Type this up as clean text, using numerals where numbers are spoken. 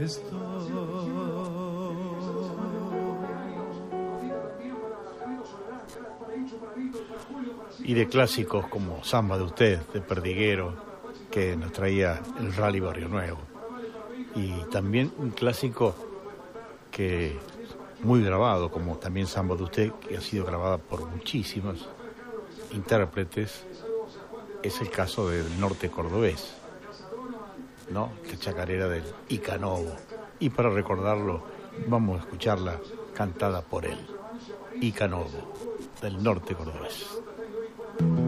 Y de clásicos como Samba de Usted, de Perdiguero, que nos traía el Rally Barrio Nuevo. Y también un clásico que muy grabado, como también Samba de Usted, que ha sido grabada por muchísimos intérpretes, es el caso del norte cordobés, ¿no? La chacarera del Icanobo. Y para recordarlo, vamos a escucharla cantada por él, Icanobo, del norte cordobés.